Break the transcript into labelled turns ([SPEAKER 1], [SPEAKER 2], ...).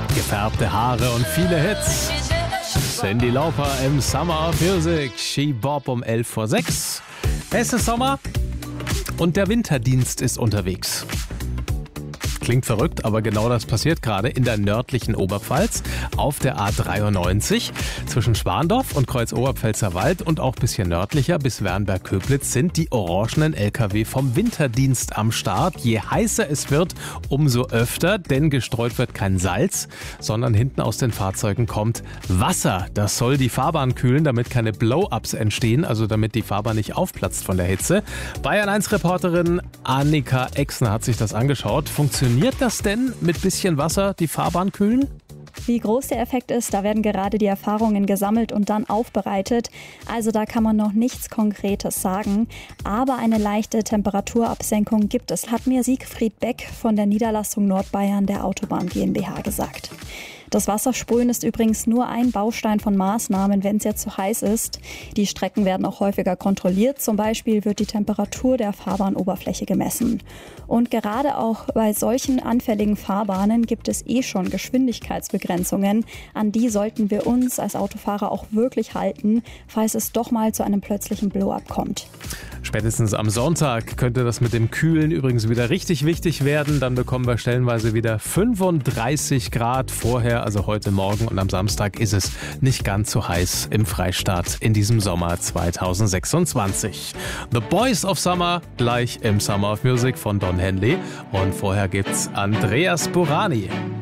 [SPEAKER 1] Gefärbte Haare und viele Hits. Cyndi Lauper im Summer of Music. She Bop um 5:11. Es ist Sommer und der Winterdienst ist unterwegs. Klingt verrückt, aber genau das passiert gerade in der nördlichen Oberpfalz auf der A93. Zwischen Schwandorf und Kreuz-Oberpfälzer-Wald und auch ein bisschen nördlicher bis Wernberg-Köblitz sind die orangenen LKW vom Winterdienst am Start. Je heißer es wird, umso öfter, denn gestreut wird kein Salz, sondern hinten aus den Fahrzeugen kommt Wasser. Das soll die Fahrbahn kühlen, damit keine Blow-ups entstehen, also damit die Fahrbahn nicht aufplatzt von der Hitze. Bayern1-Reporterin Annika Exner hat sich das angeschaut. Funktioniert das denn mit bisschen Wasser die Fahrbahn kühlen?
[SPEAKER 2] Wie groß der Effekt ist, da werden gerade die Erfahrungen gesammelt und dann aufbereitet. Also da kann man noch nichts Konkretes sagen. Aber eine leichte Temperaturabsenkung gibt es, hat mir Siegfried Beck von der Niederlassung Nordbayern der Autobahn GmbH gesagt. Das Wassersprühen ist übrigens nur ein Baustein von Maßnahmen, wenn es jetzt zu heiß ist. Die Strecken werden auch häufiger kontrolliert. Zum Beispiel wird die Temperatur der Fahrbahnoberfläche gemessen. Und gerade auch bei solchen anfälligen Fahrbahnen gibt es schon Geschwindigkeitsbegrenzungen. An die sollten wir uns als Autofahrer auch wirklich halten, falls es doch mal zu einem plötzlichen Blow-up kommt.
[SPEAKER 1] Spätestens am Sonntag könnte das mit dem Kühlen übrigens wieder richtig wichtig werden. Dann bekommen wir stellenweise wieder 35 Grad vorher, also heute Morgen, und am Samstag ist es nicht ganz so heiß im Freistaat in diesem Sommer 2026. The Boys of Summer gleich im Summer of Music von Don Henley und vorher gibt's Andreas Burani.